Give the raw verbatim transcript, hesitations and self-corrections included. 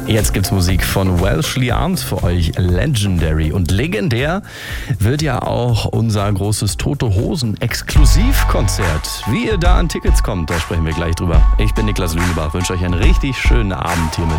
Jetzt gibt's Musik von Welshly Arms für euch, Legendary. Und legendär wird ja auch unser großes Tote Hosen Exklusivkonzert. Wie ihr da an Tickets kommt, da sprechen wir gleich drüber. Ich bin Niklas Lügebach, wünsche euch einen richtig schönen Abend hier mit